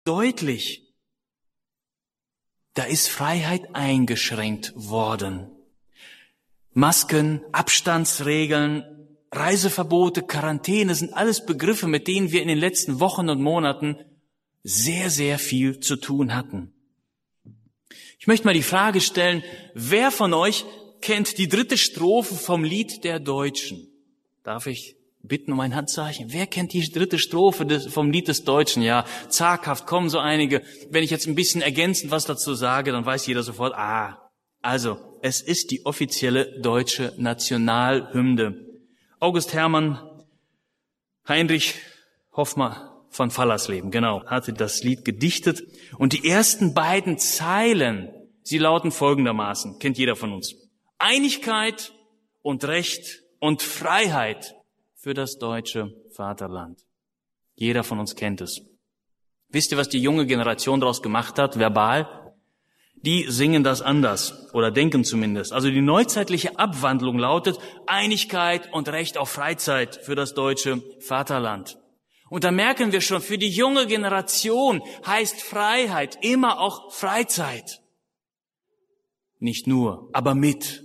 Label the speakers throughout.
Speaker 1: deutlich. Da ist Freiheit eingeschränkt worden. Masken, Abstandsregeln, Reiseverbote, Quarantäne sind alles Begriffe, mit denen wir in den letzten Wochen und Monaten sehr, sehr viel zu tun hatten. Ich möchte mal die Frage stellen, wer von euch kennt die 3. Strophe vom Lied der Deutschen? Darf ich bitten um ein Handzeichen? Wer kennt die 3. Strophe vom Lied des Deutschen? Ja, zaghaft kommen so einige. Wenn ich jetzt ein bisschen ergänzend was dazu sage, dann weiß jeder sofort, also, es ist die offizielle deutsche Nationalhymne. August Hermann, Heinrich Hoffmann von Fallersleben, genau, hatte das Lied gedichtet. Und die ersten beiden Zeilen, sie lauten folgendermaßen, kennt jeder von uns. Einigkeit und Recht und Freiheit für das deutsche Vaterland. Jeder von uns kennt es. Wisst ihr, was die junge Generation daraus gemacht hat, verbal? Die singen das anders oder denken zumindest. Also die neuzeitliche Abwandlung lautet Einigkeit und Recht auf Freizeit für das deutsche Vaterland. Und da merken wir schon, für die junge Generation heißt Freiheit immer auch Freizeit. Nicht nur, aber mit.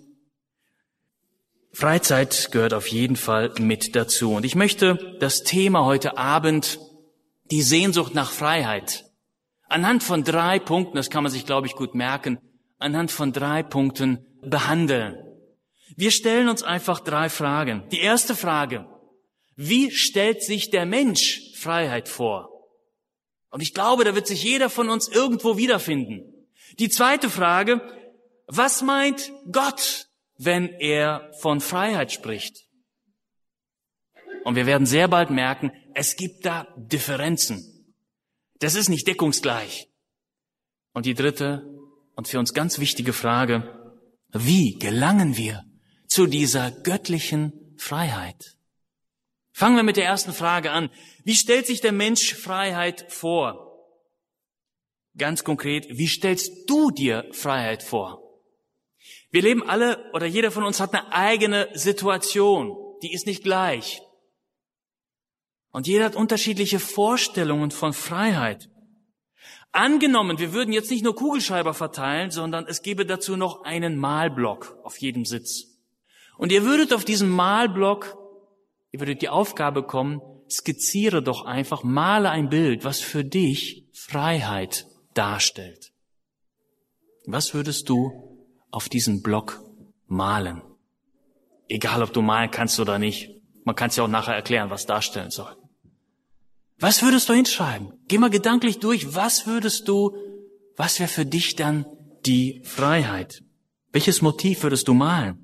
Speaker 1: Freizeit gehört auf jeden Fall mit dazu. Und ich möchte das Thema heute Abend, die Sehnsucht nach Freiheit, anhand von 3 Punkten, das kann man sich, glaube ich, gut merken, anhand von 3 Punkten behandeln. Wir stellen uns einfach 3 Fragen. Die erste Frage: Wie stellt sich der Mensch Freiheit vor? Und ich glaube, da wird sich jeder von uns irgendwo wiederfinden. Die zweite Frage: Was meint Gott, wenn er von Freiheit spricht? Und wir werden sehr bald merken, es gibt da Differenzen. Das ist nicht deckungsgleich. Und die dritte und für uns ganz wichtige Frage: Wie gelangen wir zu dieser göttlichen Freiheit? Fangen wir mit der ersten Frage an. Wie stellt sich der Mensch Freiheit vor? Ganz konkret, wie stellst du dir Freiheit vor? Wir leben alle, oder jeder von uns hat eine eigene Situation. Die ist nicht gleich. Und jeder hat unterschiedliche Vorstellungen von Freiheit. Angenommen, wir würden jetzt nicht nur Kugelschreiber verteilen, sondern es gäbe dazu noch einen Malblock auf jedem Sitz. Und ihr würdet auf diesem Malblock, ihr würdet die Aufgabe bekommen, skizziere doch einfach, male ein Bild, was für dich Freiheit darstellt. Was würdest du auf diesem Block malen? Egal, ob du malen kannst oder nicht. Man kann es ja auch nachher erklären, was darstellen soll. Was würdest du hinschreiben? Geh mal gedanklich durch. Was wäre für dich dann die Freiheit? Welches Motiv würdest du malen?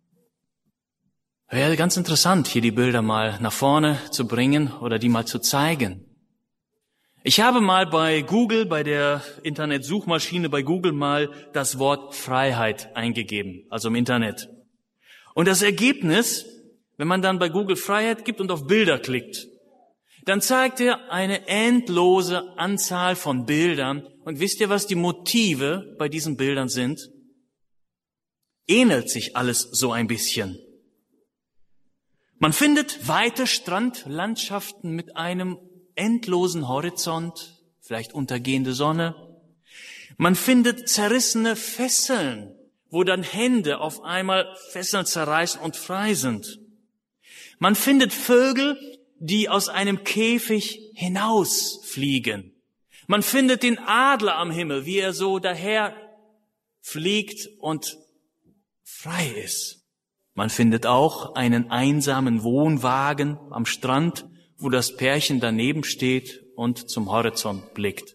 Speaker 1: Wäre ganz interessant, hier die Bilder mal nach vorne zu bringen oder die mal zu zeigen. Ich habe mal bei Google, bei der Internetsuchmaschine bei Google mal das Wort Freiheit eingegeben, also im Internet. Und das Ergebnis, wenn man dann bei Google Freiheit gibt und auf Bilder klickt, dann zeigt er eine endlose Anzahl von Bildern. Und wisst ihr, was die Motive bei diesen Bildern sind? Ähnelt sich alles so ein bisschen. Man findet weite Strandlandschaften mit einem endlosen Horizont, vielleicht untergehende Sonne. Man findet zerrissene Fesseln, wo dann Hände auf einmal Fesseln zerreißen und frei sind. Man findet Vögel, die aus einem Käfig hinausfliegen. Man findet den Adler am Himmel, wie er so daher fliegt und frei ist. Man findet auch einen einsamen Wohnwagen am Strand, wo das Pärchen daneben steht und zum Horizont blickt.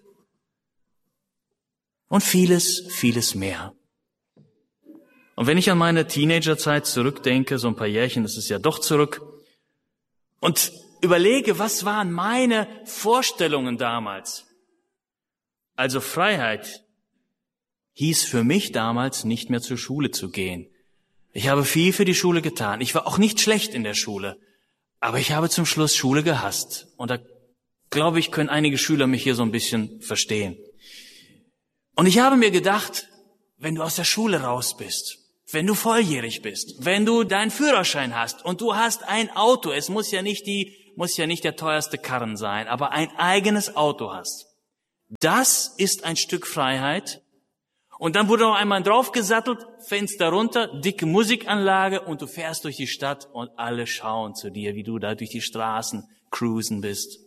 Speaker 1: Und vieles, vieles mehr. Und wenn ich an meine Teenagerzeit zurückdenke, so ein paar Jährchen, das ist ja doch zurück, und überlege, was waren meine Vorstellungen damals? Also Freiheit hieß für mich damals, nicht mehr zur Schule zu gehen. Ich habe viel für die Schule getan. Ich war auch nicht schlecht in der Schule. Aber ich habe zum Schluss Schule gehasst. Und da, glaube ich, können einige Schüler mich hier so ein bisschen verstehen. Und ich habe mir gedacht, wenn du aus der Schule raus bist, wenn du volljährig bist, wenn du deinen Führerschein hast und du hast ein Auto, es muss ja nicht der teuerste Karren sein, aber ein eigenes Auto hast, Das ist ein Stück Freiheit. Und dann wurde noch einmal draufgesattelt, Fenster runter, dicke Musikanlage und du fährst durch die Stadt und alle schauen zu dir, wie du da durch die Straßen cruisen bist.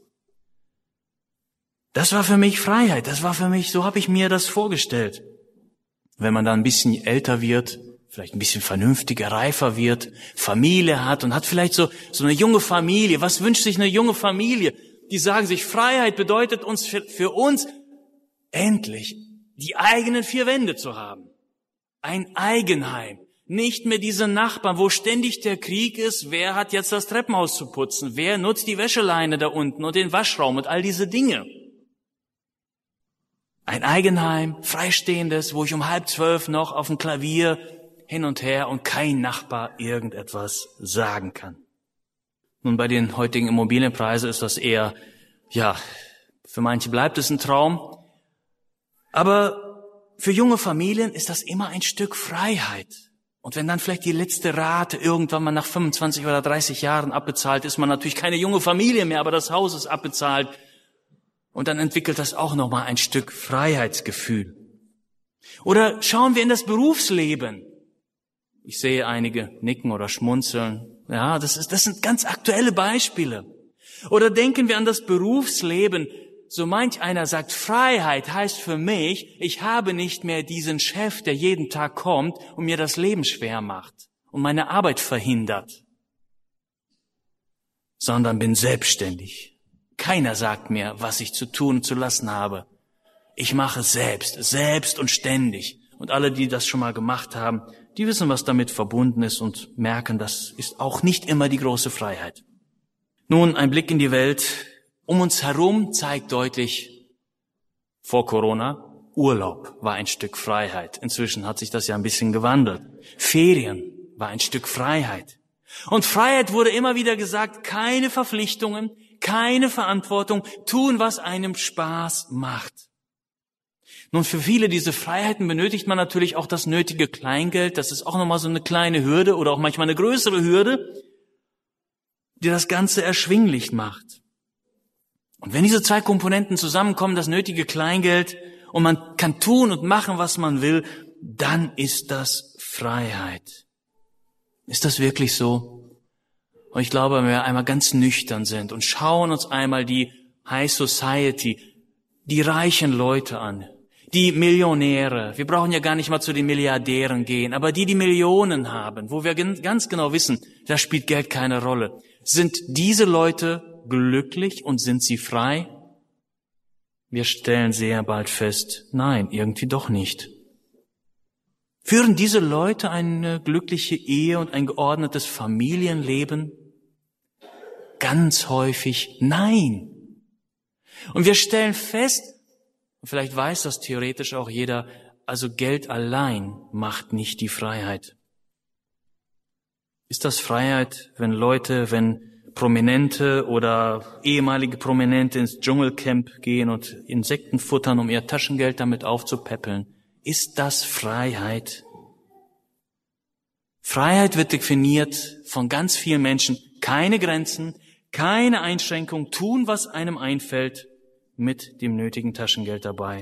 Speaker 1: Das war für mich Freiheit. Das war für mich, so habe ich mir das vorgestellt. Wenn man da ein bisschen älter wird, vielleicht ein bisschen vernünftiger, reifer wird, Familie hat und hat vielleicht so eine junge Familie. Was wünscht sich eine junge Familie? Die sagen sich, Freiheit bedeutet uns für uns endlich die eigenen vier Wände zu haben. Ein Eigenheim. Nicht mehr diese Nachbarn, wo ständig der Krieg ist. Wer hat jetzt das Treppenhaus zu putzen? Wer nutzt die Wäscheleine da unten und den Waschraum und all diese Dinge? Ein Eigenheim, freistehendes, wo ich um 11:30 noch auf dem Klavier hin und her und kein Nachbar irgendetwas sagen kann. Nun, bei den heutigen Immobilienpreisen ist das eher, für manche bleibt es ein Traum. Aber für junge Familien ist das immer ein Stück Freiheit. Und wenn dann vielleicht die letzte Rate irgendwann mal nach 25 oder 30 Jahren abbezahlt, ist man natürlich keine junge Familie mehr, aber das Haus ist abbezahlt. Und dann entwickelt das auch nochmal ein Stück Freiheitsgefühl. Oder schauen wir in das Berufsleben. Ich sehe einige nicken oder schmunzeln. Ja, das sind ganz aktuelle Beispiele. Oder denken wir an das Berufsleben. So manch einer sagt, Freiheit heißt für mich, ich habe nicht mehr diesen Chef, der jeden Tag kommt und mir das Leben schwer macht und meine Arbeit verhindert, sondern bin selbstständig. Keiner sagt mir, was ich zu tun und zu lassen habe. Ich mache es selbst und ständig. Und alle, die das schon mal gemacht haben, die wissen, was damit verbunden ist und merken, das ist auch nicht immer die große Freiheit. Nun, ein Blick in die Welt um uns herum zeigt deutlich, vor Corona, Urlaub war ein Stück Freiheit. Inzwischen hat sich das ja ein bisschen gewandelt. Ferien war ein Stück Freiheit. Und Freiheit wurde immer wieder gesagt, keine Verpflichtungen, keine Verantwortung, tun, was einem Spaß macht. Nun, für viele diese Freiheiten benötigt man natürlich auch das nötige Kleingeld. Das ist auch nochmal so eine kleine Hürde oder auch manchmal eine größere Hürde, die das Ganze erschwinglich macht. Und wenn diese zwei Komponenten zusammenkommen, das nötige Kleingeld, und man kann tun und machen, was man will, dann ist das Freiheit. Ist das wirklich so? Und ich glaube, wenn wir einmal ganz nüchtern sind und schauen uns einmal die High Society, die reichen Leute an, die Millionäre, wir brauchen ja gar nicht mal zu den Milliardären gehen, aber die Millionen haben, wo wir ganz genau wissen, da spielt Geld keine Rolle. Sind diese Leute glücklich und sind sie frei? Wir stellen sehr bald fest, nein, irgendwie doch nicht. Führen diese Leute eine glückliche Ehe und ein geordnetes Familienleben? Ganz häufig nein. Und wir stellen fest, vielleicht weiß das theoretisch auch jeder, also Geld allein macht nicht die Freiheit. Ist das Freiheit, wenn Prominente oder ehemalige Prominente ins Dschungelcamp gehen und Insekten futtern, um ihr Taschengeld damit aufzupäppeln? Ist das Freiheit? Freiheit wird definiert von ganz vielen Menschen. Keine Grenzen, keine Einschränkung, tun, was einem einfällt, mit dem nötigen Taschengeld dabei.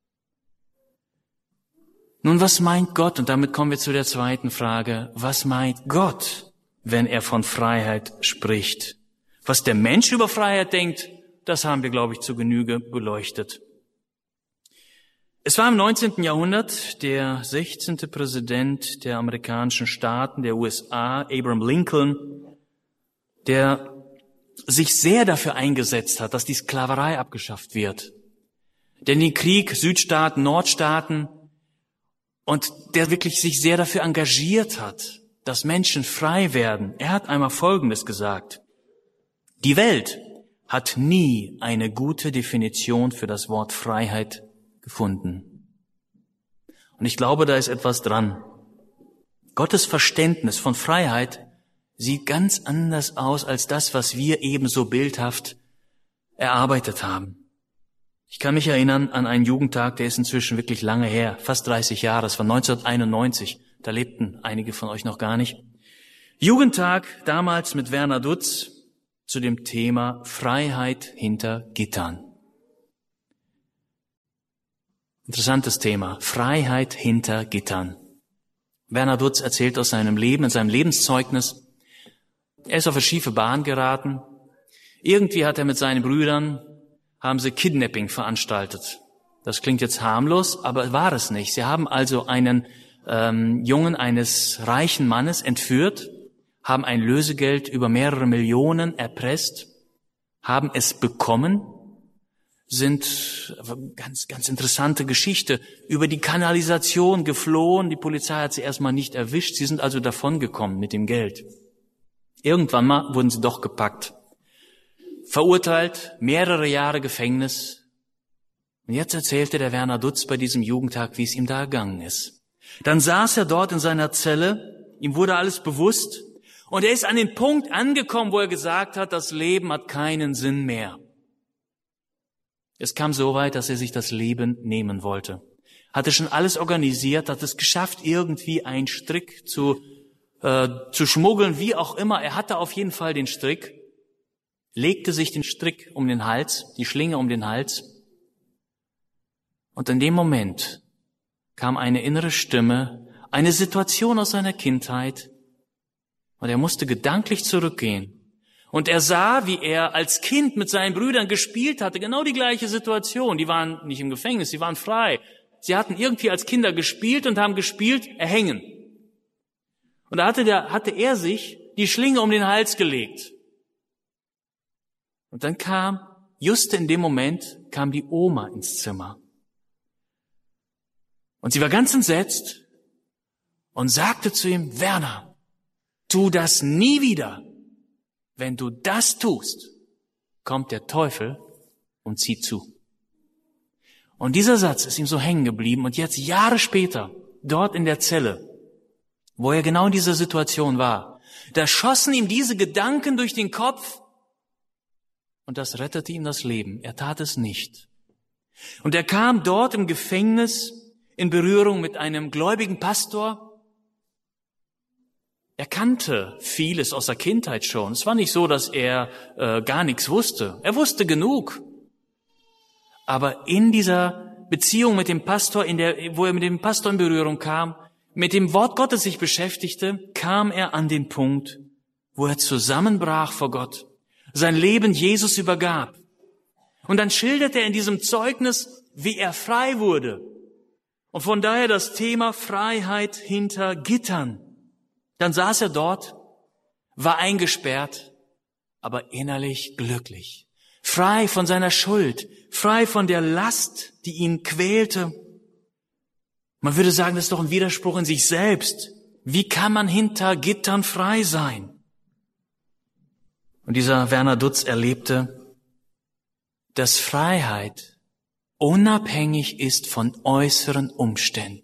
Speaker 1: Nun, was meint Gott? Und damit kommen wir zu der zweiten Frage. Was meint Gott, wenn er von Freiheit spricht? Was der Mensch über Freiheit denkt, das haben wir, glaube ich, zu Genüge beleuchtet. Es war im 19. Jahrhundert der 16. Präsident der amerikanischen Staaten, der USA, Abraham Lincoln, der sich sehr dafür eingesetzt hat, dass die Sklaverei abgeschafft wird. Denn den Krieg, Südstaaten, Nordstaaten, und der wirklich sich sehr dafür engagiert hat, dass Menschen frei werden. Er hat einmal Folgendes gesagt: Die Welt hat nie eine gute Definition für das Wort Freiheit gefunden. Und ich glaube, da ist etwas dran. Gottes Verständnis von Freiheit sieht ganz anders aus als das, was wir eben so bildhaft erarbeitet haben. Ich kann mich erinnern an einen Jugendtag, der ist inzwischen wirklich lange her, fast 30 Jahre, es war 1991, da lebten einige von euch noch gar nicht. Jugendtag damals mit Werner Dutz zu dem Thema Freiheit hinter Gittern. Interessantes Thema. Freiheit hinter Gittern. Werner Dutz erzählt aus seinem Leben, in seinem Lebenszeugnis, er ist auf eine schiefe Bahn geraten. Irgendwie hat er mit seinen Brüdern, haben sie Kidnapping veranstaltet. Das klingt jetzt harmlos, aber war es nicht. Sie haben also einen Jungen eines reichen Mannes entführt, haben ein Lösegeld über mehrere Millionen erpresst, haben es bekommen, sind ganz, ganz interessante Geschichte, über die Kanalisation geflohen. Die Polizei hat sie erstmal nicht erwischt. Sie sind also davongekommen mit dem Geld. Irgendwann mal wurden sie doch gepackt. Verurteilt, mehrere Jahre Gefängnis. Und jetzt erzählte der Werner Dutz bei diesem Jugendtag, wie es ihm da ergangen ist. Dann saß er dort in seiner Zelle, ihm wurde alles bewusst und er ist an den Punkt angekommen, wo er gesagt hat, das Leben hat keinen Sinn mehr. Es kam so weit, dass er sich das Leben nehmen wollte. Hatte schon alles organisiert, hat es geschafft, irgendwie einen Strick zu schmuggeln, wie auch immer. Er hatte auf jeden Fall den Strick, legte sich den Strick um den Hals, die Schlinge um den Hals. Und in dem Moment kam eine innere Stimme, eine Situation aus seiner Kindheit, und er musste gedanklich zurückgehen. Und er sah, wie er als Kind mit seinen Brüdern gespielt hatte, genau die gleiche Situation. Die waren nicht im Gefängnis, sie waren frei. Sie hatten irgendwie als Kinder gespielt und haben gespielt, erhängen. Und da hatte er sich die Schlinge um den Hals gelegt. Und dann just in dem Moment, kam die Oma ins Zimmer. Und sie war ganz entsetzt und sagte zu ihm, Werner, tu das nie wieder. Wenn du das tust, kommt der Teufel und zieht zu. Und dieser Satz ist ihm so hängen geblieben. Und jetzt Jahre später, dort in der Zelle, wo er genau in dieser Situation war, da schossen ihm diese Gedanken durch den Kopf und das rettete ihm das Leben. Er tat es nicht. Und er kam dort im Gefängnis in Berührung mit einem gläubigen Pastor. Er kannte vieles aus der Kindheit schon. Es war nicht so, dass er gar nichts wusste. Er wusste genug. Aber in dieser Beziehung mit dem Pastor, wo er mit dem Pastor in Berührung kam, mit dem Wort Gottes sich beschäftigte, kam er an den Punkt, wo er zusammenbrach vor Gott, sein Leben Jesus übergab. Und dann schildert er in diesem Zeugnis, wie er frei wurde. Und von daher das Thema Freiheit hinter Gittern. Dann saß er dort, war eingesperrt, aber innerlich glücklich. Frei von seiner Schuld, frei von der Last, die ihn quälte. Man würde sagen, das ist doch ein Widerspruch in sich selbst. Wie kann man hinter Gittern frei sein? Und dieser Werner Dutz erlebte, dass Freiheit unabhängig ist von äußeren Umständen.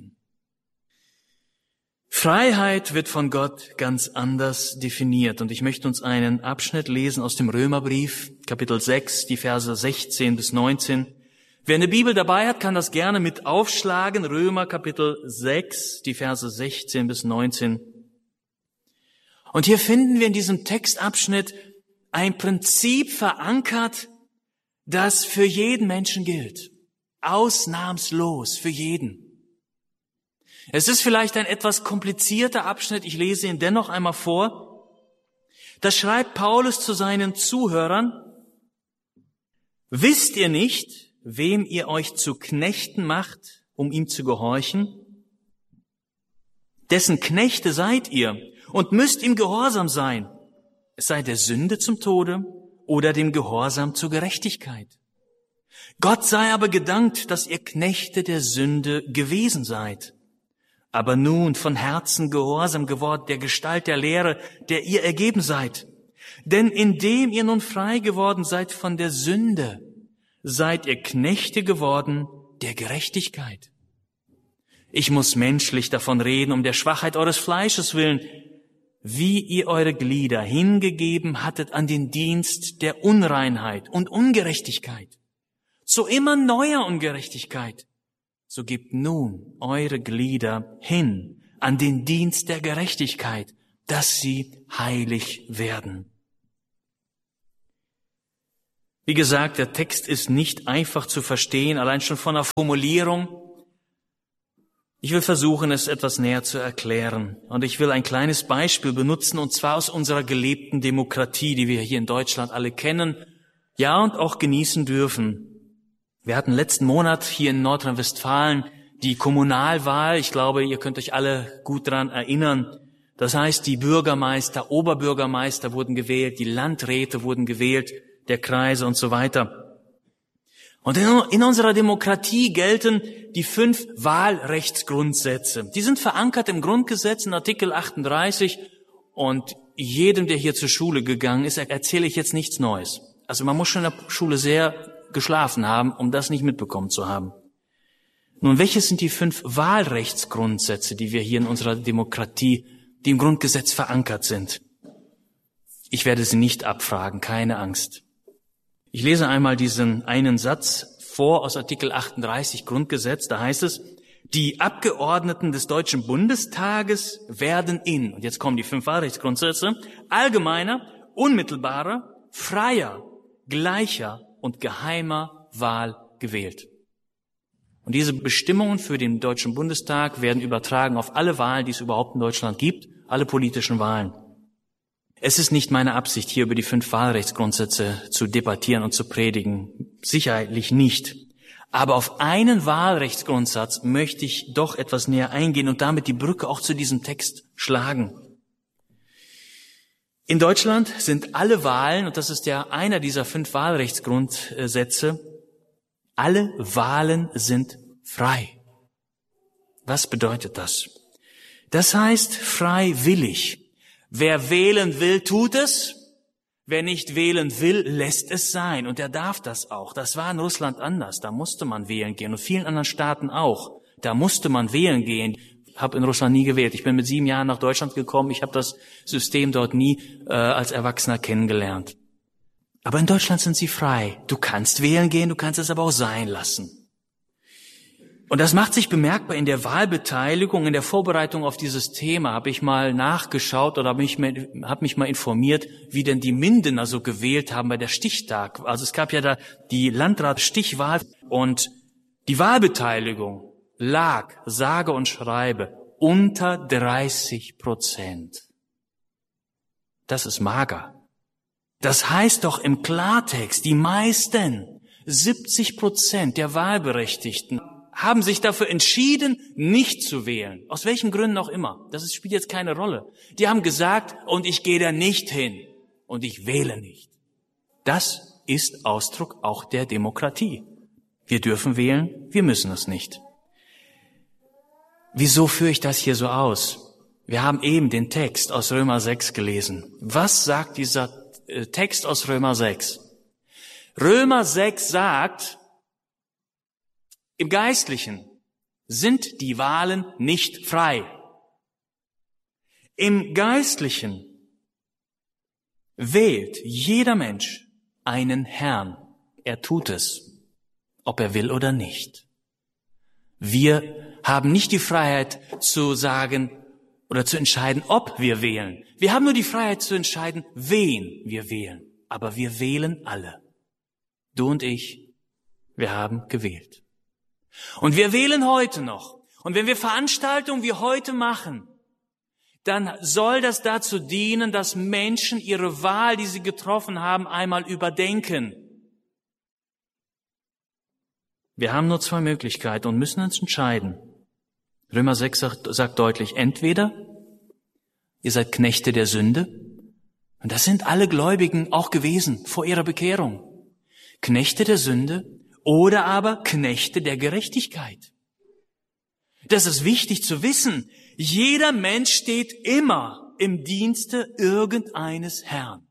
Speaker 1: Freiheit wird von Gott ganz anders definiert. Und ich möchte uns einen Abschnitt lesen aus dem Römerbrief, Kapitel 6, die Verse 16 bis 19. Wer eine Bibel dabei hat, kann das gerne mit aufschlagen. Römer, Kapitel 6, die Verse 16 bis 19. Und hier finden wir in diesem Textabschnitt ein Prinzip verankert, das für jeden Menschen gilt. Ausnahmslos für jeden. Es ist vielleicht ein etwas komplizierter Abschnitt, ich lese ihn dennoch einmal vor. Da schreibt Paulus zu seinen Zuhörern, wisst ihr nicht, wem ihr euch zu Knechten macht, um ihm zu gehorchen? Dessen Knechte seid ihr und müsst ihm gehorsam sein, es sei der Sünde zum Tode oder dem Gehorsam zur Gerechtigkeit. Gott sei aber gedankt, dass ihr Knechte der Sünde gewesen seid, aber nun von Herzen gehorsam geworden der Gestalt der Lehre, der ihr ergeben seid. Denn indem ihr nun frei geworden seid von der Sünde, seid ihr Knechte geworden der Gerechtigkeit. Ich muss menschlich davon reden, um der Schwachheit eures Fleisches willen, wie ihr eure Glieder hingegeben hattet an den Dienst der Unreinheit und Ungerechtigkeit, zu immer neuer Ungerechtigkeit. So gebt nun eure Glieder hin an den Dienst der Gerechtigkeit, dass sie heilig werden. Wie gesagt, der Text ist nicht einfach zu verstehen, allein schon von der Formulierung. Ich will versuchen, es etwas näher zu erklären. Und ich will ein kleines Beispiel benutzen, und zwar aus unserer gelebten Demokratie, die wir hier in Deutschland alle kennen, ja, und auch genießen dürfen. Wir hatten letzten Monat hier in Nordrhein-Westfalen die Kommunalwahl. Ich glaube, ihr könnt euch alle gut daran erinnern. Das heißt, die Bürgermeister, Oberbürgermeister wurden gewählt, die Landräte wurden gewählt, der Kreise und so weiter. Und in unserer Demokratie gelten die 5 Wahlrechtsgrundsätze. Die sind verankert im Grundgesetz in Artikel 38. Und jedem, der hier zur Schule gegangen ist, erzähle ich jetzt nichts Neues. Also man muss schon in der Schule sehr geschlafen haben, um das nicht mitbekommen zu haben. Nun, welches sind die 5 Wahlrechtsgrundsätze, die wir hier in unserer Demokratie, die im Grundgesetz verankert sind? Ich werde sie nicht abfragen, keine Angst. Ich lese einmal diesen einen Satz vor aus Artikel 38 Grundgesetz. Da heißt es, die Abgeordneten des Deutschen Bundestages werden und jetzt kommen die 5 Wahlrechtsgrundsätze, allgemeiner, unmittelbarer, freier, gleicher und geheimer Wahl gewählt. Und diese Bestimmungen für den Deutschen Bundestag werden übertragen auf alle Wahlen, die es überhaupt in Deutschland gibt, alle politischen Wahlen. Es ist nicht meine Absicht, hier über die 5 Wahlrechtsgrundsätze zu debattieren und zu predigen. Sicherlich nicht. Aber auf einen Wahlrechtsgrundsatz möchte ich doch etwas näher eingehen und damit die Brücke auch zu diesem Text schlagen. In Deutschland sind alle Wahlen, und das ist ja einer dieser 5 Wahlrechtsgrundsätze, alle Wahlen sind frei. Was bedeutet das? Das heißt freiwillig. Wer wählen will, tut es. Wer nicht wählen will, lässt es sein. Und er darf das auch. Das war in Russland anders. Da musste man wählen gehen. Und vielen anderen Staaten auch. Da musste man wählen gehen. Ich habe in Russland nie gewählt. Ich bin mit 7 Jahren nach Deutschland gekommen. Ich habe das System dort nie als Erwachsener kennengelernt. Aber in Deutschland sind sie frei. Du kannst wählen gehen, du kannst es aber auch sein lassen. Und das macht sich bemerkbar in der Wahlbeteiligung, in der Vorbereitung auf dieses Thema. Habe ich mal nachgeschaut oder habe mich mal informiert, wie denn die Mindener so gewählt haben bei der Stichtag. Also es gab ja da die Landrat-Stichwahl und die Wahlbeteiligung lag, sage und schreibe, unter 30%. Das ist mager. Das heißt doch im Klartext, die meisten, 70% der Wahlberechtigten, haben sich dafür entschieden, nicht zu wählen. Aus welchen Gründen auch immer. Das spielt jetzt keine Rolle. Die haben gesagt, und ich gehe da nicht hin. Und ich wähle nicht. Das ist Ausdruck auch der Demokratie. Wir dürfen wählen, wir müssen es nicht. Wieso führe ich das hier so aus? Wir haben eben den Text aus Römer 6 gelesen. Was sagt dieser Text aus Römer 6? Römer 6 sagt, im Geistlichen sind die Wahlen nicht frei. Im Geistlichen wählt jeder Mensch einen Herrn. Er tut es, ob er will oder nicht. Wir haben nicht die Freiheit zu sagen oder zu entscheiden, ob wir wählen. Wir haben nur die Freiheit zu entscheiden, wen wir wählen. Aber wir wählen alle. Du und ich, wir haben gewählt. Und wir wählen heute noch. Und wenn wir Veranstaltungen wie heute machen, dann soll das dazu dienen, dass Menschen ihre Wahl, die sie getroffen haben, einmal überdenken. Wir haben nur 2 Möglichkeiten und müssen uns entscheiden. Römer 6 sagt deutlich, entweder ihr seid Knechte der Sünde, und das sind alle Gläubigen auch gewesen vor ihrer Bekehrung. Knechte der Sünde, oder aber Knechte der Gerechtigkeit. Das ist wichtig zu wissen. Jeder Mensch steht immer im Dienste irgendeines Herrn.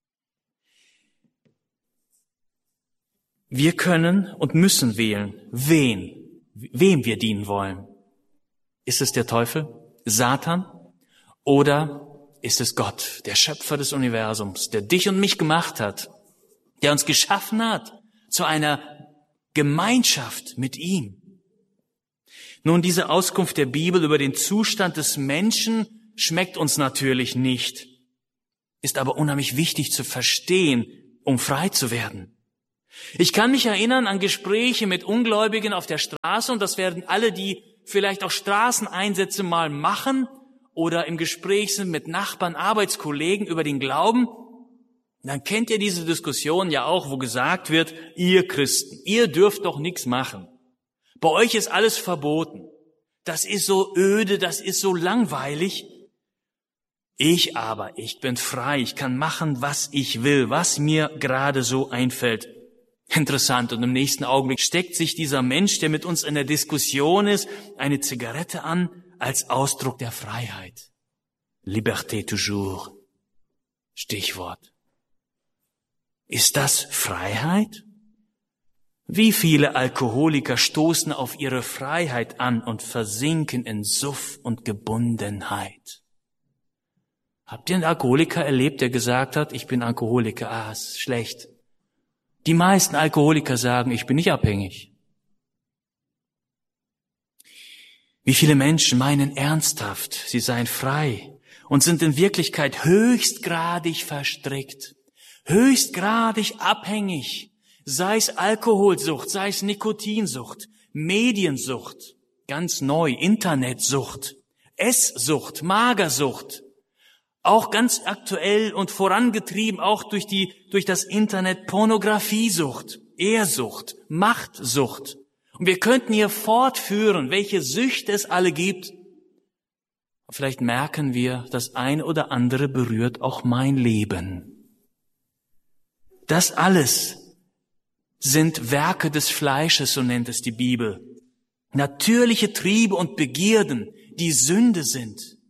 Speaker 1: Wir können und müssen wählen, wem wir dienen wollen. Ist es der Teufel, Satan, oder ist es Gott, der Schöpfer des Universums, der dich und mich gemacht hat, der uns geschaffen hat zu einer Gemeinschaft mit ihm. Nun, diese Auskunft der Bibel über den Zustand des Menschen schmeckt uns natürlich nicht, ist aber unheimlich wichtig zu verstehen, um frei zu werden. Ich kann mich erinnern an Gespräche mit Ungläubigen auf der Straße, und das werden alle, die vielleicht auch Straßeneinsätze mal machen oder im Gespräch sind mit Nachbarn, Arbeitskollegen über den Glauben, dann kennt ihr diese Diskussion ja auch, wo gesagt wird, ihr Christen, ihr dürft doch nichts machen. Bei euch ist alles verboten. Das ist so öde, das ist so langweilig. Ich bin frei, ich kann machen, was ich will, was mir gerade so einfällt. Interessant. Und im nächsten Augenblick steckt sich dieser Mensch, der mit uns in der Diskussion ist, eine Zigarette an als Ausdruck der Freiheit. Liberté toujours. Stichwort. Ist das Freiheit? Wie viele Alkoholiker stoßen auf ihre Freiheit an und versinken in Suff und Gebundenheit? Habt ihr einen Alkoholiker erlebt, der gesagt hat, ich bin Alkoholiker, ist schlecht. Die meisten Alkoholiker sagen, ich bin nicht abhängig. Wie viele Menschen meinen ernsthaft, sie seien frei und sind in Wirklichkeit höchstgradig verstrickt, höchstgradig abhängig, sei es Alkoholsucht, sei es Nikotinsucht, Mediensucht, ganz neu, Internetsucht, Esssucht, Magersucht, auch ganz aktuell und vorangetrieben auch durch das Internet Pornografiesucht, Ehrsucht, Machtsucht. Und wir könnten hier fortführen, welche Süchte es alle gibt. Vielleicht merken wir, das ein oder andere berührt auch mein Leben. Das alles sind Werke des Fleisches, so nennt es die Bibel. Natürliche Triebe und Begierden, die Sünde sind.